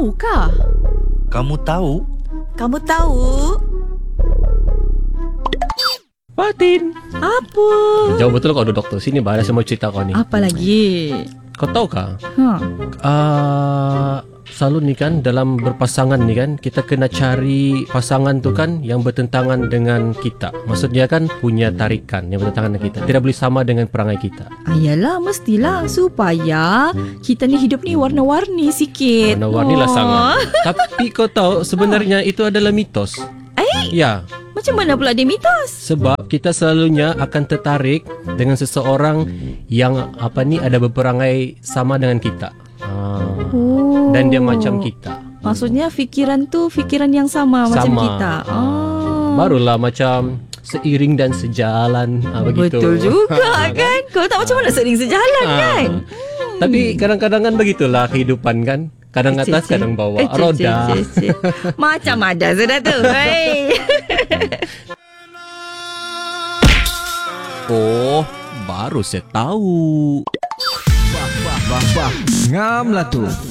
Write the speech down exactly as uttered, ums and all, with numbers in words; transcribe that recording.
tahukah? Kamu tahu? Kamu tahu? Fatin. Apa? Jauh betul kau ada doktor. Sini bah, ada semua cerita kau ni. Apa lagi? Kau tahu kah? Ha. Uh, selalu ni kan dalam berpasangan ni kan, kita kena cari pasangan tu kan yang bertentangan dengan kita. Maksudnya kan punya tarikan yang bertentangan dengan kita. Tidak boleh sama dengan perangai kita. Ayalah, mestilah supaya kita ni hidup ni warna-warni sikit. Warna-warni lah Oh. sangat. Tapi kau tahu sebenarnya itu adalah mitos. Eh? Ya. Macam mana pula dia mitos? Sebab kita selalunya akan tertarik dengan seseorang yang apa ni ada berperangai sama dengan kita. Ah. Oh. Dan dia macam kita. Maksudnya fikiran tu fikiran yang sama, Sama. macam kita. Oh. Barulah macam seiring dan sejalan. Ah, begitu. Betul juga kan? Kau tak macam mana sering sejalan Ah. kan? Tapi kadang-kadang kan begitulah kehidupan kan. Kadang Eh, atas, cik, cik. kadang bawah. Eh, cik, Roda. cik, cik, cik. Macam ada sudah tu. Hey. Oh, baru saya tahu. Bah, bah, bah. Ngam lah tu.